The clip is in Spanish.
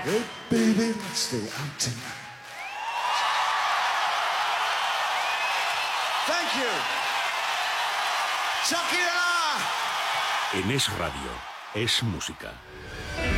Hey, baby, let's stay out tonight. Thank you. Shakira. En Es Radio, es música.